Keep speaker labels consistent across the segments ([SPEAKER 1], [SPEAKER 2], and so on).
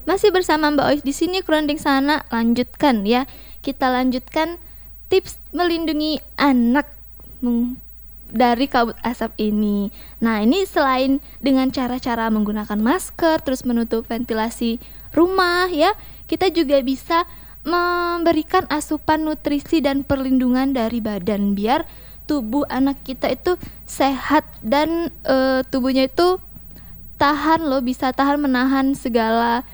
[SPEAKER 1] Masih bersama Mbak Ois di sini, Kerondeng Sana, lanjutkan ya. Kita lanjutkan tips melindungi anak dari kabut asap ini. Nah, ini selain dengan cara-cara menggunakan masker, terus menutup ventilasi rumah ya, kita juga bisa memberikan asupan nutrisi dan perlindungan dari badan biar tubuh anak kita itu sehat dan tubuhnya itu bisa tahan menahan segala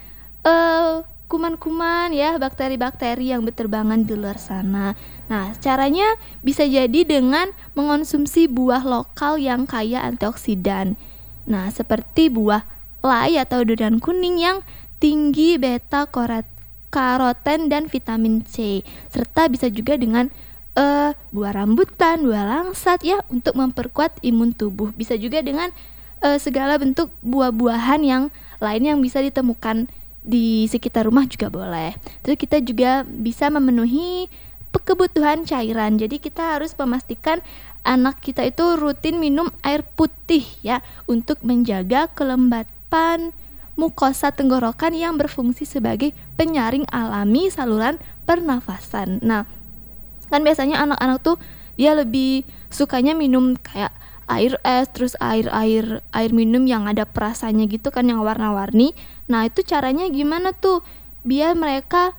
[SPEAKER 1] kuman-kuman ya, bakteri-bakteri yang berterbangan di luar sana. Nah, caranya bisa jadi dengan mengonsumsi buah lokal yang kaya antioksidan. Nah, seperti buah lai atau durian kuning yang tinggi beta karoten dan vitamin C, serta bisa juga dengan buah rambutan, buah langsat ya, untuk memperkuat imun tubuh. Bisa juga dengan segala bentuk buah-buahan yang lain yang bisa ditemukan di sekitar rumah juga boleh. Terus kita juga bisa memenuhi kebutuhan cairan. Jadi kita harus memastikan anak kita itu rutin minum air putih ya, untuk menjaga kelembapan mukosa tenggorokan yang berfungsi sebagai penyaring alami saluran pernafasan. Nah, kan biasanya anak-anak tuh dia lebih sukanya minum kayak air es, terus air minum yang ada perasannya gitu kan, yang warna-warni. Nah, itu caranya gimana tuh biar mereka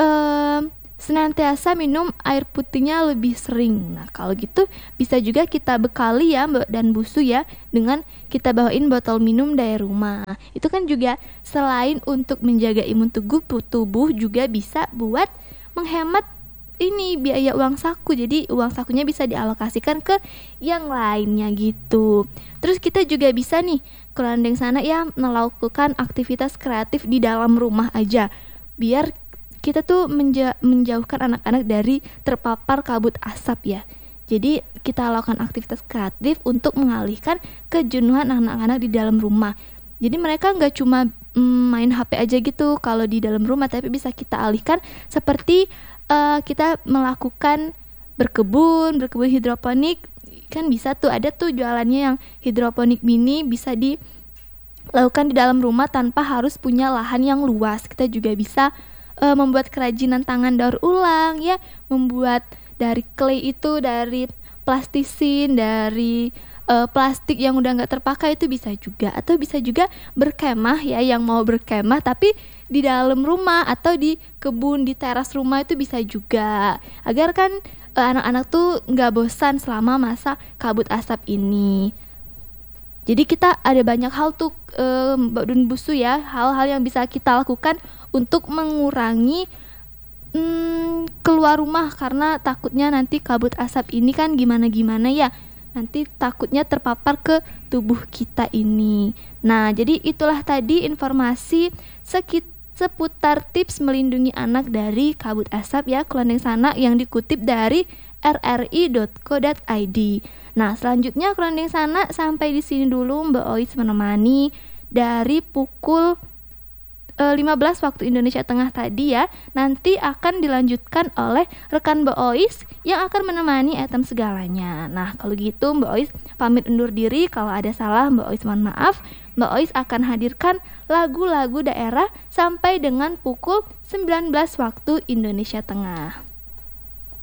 [SPEAKER 1] senantiasa minum air putihnya lebih sering. Nah, kalau gitu bisa juga kita bekali ya Mbak dan Busu ya, dengan kita bawain botol minum dari rumah. Itu kan juga selain untuk menjaga imun tubuh juga bisa buat menghemat ini biaya uang saku. Jadi uang sakunya bisa dialokasikan ke yang lainnya gitu. Terus kita juga bisa nih, Kerondeng Sana ya, melakukan aktivitas kreatif di dalam rumah aja, biar kita tuh menjauhkan anak-anak dari terpapar kabut asap ya. Jadi kita lakukan aktivitas kreatif untuk mengalihkan kejenuhan anak-anak di dalam rumah. Jadi mereka nggak cuma main HP aja gitu kalau di dalam rumah, tapi bisa kita alihkan seperti kita melakukan berkebun hidroponik. Kan bisa tuh, ada tuh jualannya yang hidroponik mini, bisa dilakukan di dalam rumah tanpa harus punya lahan yang luas. Kita juga bisa membuat kerajinan tangan daur ulang ya, membuat dari clay itu, dari plastisin, dari plastik yang udah nggak terpakai, itu bisa juga. Atau bisa juga berkemah ya, yang mau berkemah tapi di dalam rumah atau di kebun, di teras rumah, itu bisa juga, agar kan anak-anak tuh nggak bosan selama masa kabut asap ini. Jadi kita ada banyak hal tuh Mbak Dun Busu ya, hal-hal yang bisa kita lakukan untuk mengurangi keluar rumah, karena takutnya nanti kabut asap ini kan gimana ya, nanti takutnya terpapar ke tubuh kita ini. Nah, jadi itulah tadi informasi seputar tips melindungi anak dari kabut asap ya, Kerondeng Sana, yang dikutip dari rri.co.id. Nah, selanjutnya Kerondeng Sana sampai di sini dulu. Mbak Ois menemani dari pukul 15 waktu Indonesia Tengah tadi ya. Nanti akan dilanjutkan oleh rekan Mbak Ois yang akan menemani Etam segalanya. Nah, kalau gitu Mbak Ois pamit undur diri. Kalau ada salah Mbak Ois mohon maaf. Mbak Ois akan hadirkan lagu-lagu daerah sampai dengan pukul 19 waktu Indonesia Tengah.